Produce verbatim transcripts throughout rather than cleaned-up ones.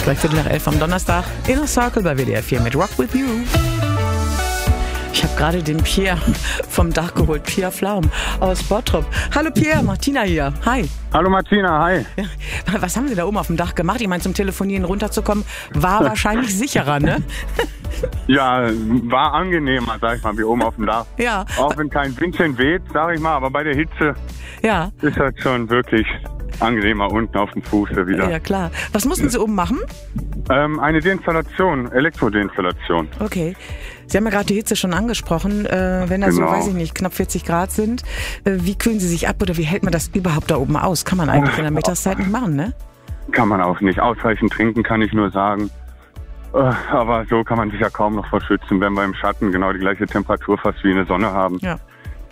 Gleich Viertel nach elf am Donnerstag. Inner Circle bei W D R vier mit Rock With You. Ich habe gerade den Pierre vom Dach geholt. Pierre Flaum aus Bottrop. Hallo Pierre, Martina hier. Hi. Hallo Martina, hi. Ja, was haben Sie da oben auf dem Dach gemacht? Ich meine, zum Telefonieren runterzukommen, war wahrscheinlich sicherer, ne? Ja, war angenehmer, sag ich mal, wie oben auf dem Dach. Ja. Auch wenn kein Windchen weht, sag ich mal, aber bei der Hitze ja. ist das schon wirklich angenehmer unten auf dem Fuße wieder. Ja, klar. Was mussten Sie oben machen? Ähm, eine Deinstallation, Elektrodeinstallation. Okay. Sie haben ja gerade die Hitze schon angesprochen. Äh, wenn da Genau. so, weiß ich nicht, knapp vierzig Grad sind, äh, wie kühlen Sie sich ab oder wie hält man das überhaupt da oben aus? Kann man eigentlich in der Mittagszeit nicht machen, ne? Kann man auch nicht. Ausreichend trinken, kann ich nur sagen. Äh, aber so kann man sich ja kaum noch verschützen, wenn wir im Schatten genau die gleiche Temperatur fast wie in der Sonne haben. Ja.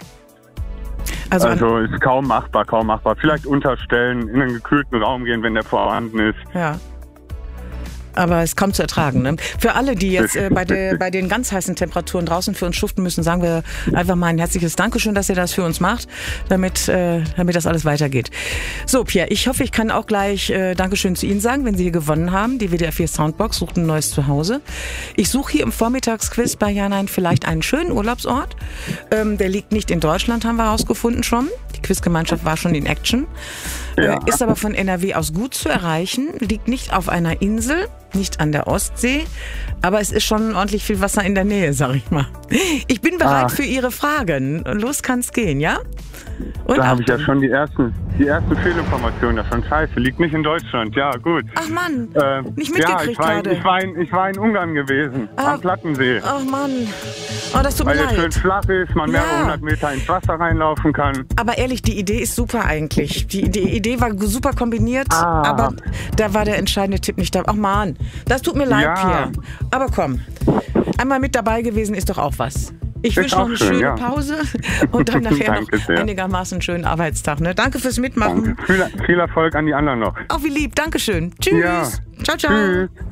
Also, Also ist kaum machbar, kaum machbar. Vielleicht unterstellen, in einen gekühlten Raum gehen, wenn der vorhanden ist. ja. Aber es ist kaum zu ertragen. Ne? Für alle, die jetzt äh, bei, de, bei den ganz heißen Temperaturen draußen für uns schuften müssen, sagen wir einfach mal ein herzliches Dankeschön, dass ihr das für uns macht, damit, äh, damit das alles weitergeht. So, Pierre, ich hoffe, ich kann auch gleich äh, Dankeschön zu Ihnen sagen, wenn Sie hier gewonnen haben. Die W D R vier Soundbox sucht ein neues Zuhause. Ich suche hier im Vormittagsquiz bei Janein vielleicht einen schönen Urlaubsort. Ähm, der liegt nicht in Deutschland, haben wir herausgefunden schon. Die Quizgemeinschaft war schon in Action. Ja. Äh, ist aber von N R W aus gut zu erreichen, liegt nicht auf einer Insel, nicht an der Ostsee, aber es ist schon ordentlich viel Wasser in der Nähe, sag ich mal. Ich bin bereit Ah. für Ihre Fragen. Los kann's gehen, ja? Und Da habe ich ja Achtung. schon die ersten, die ersten Fehlinformationen. Ja, schon scheiße. Liegt nicht in Deutschland. Ja, gut. Ach Mann, Äh, nicht ja, mitgekriegt ich war, in, gerade. ich, war in, ich war in Ungarn gewesen, Ah. am Plattensee. Ach Mann, oh, das tut mir Weil der schön leid. flach ist, man Ja. mehrere hundert Meter ins Wasser reinlaufen kann. Aber ehrlich, die Idee ist super eigentlich. Die, die Idee war super kombiniert, Ah. aber da war der entscheidende Tipp nicht da. Ach Mann, das tut mir leid, Ja. Pierre. Aber komm, einmal mit dabei gewesen ist doch auch was. Ich Ist wünsche noch auch eine schön, schöne ja. Pause und dann nachher noch Danke sehr. einigermaßen einen schönen Arbeitstag. Ne? Danke fürs Mitmachen. Danke. Viel, viel Erfolg an die anderen noch. Auch wie lieb. Dankeschön. Tschüss. Ja. Ciao, ciao. Tschüss.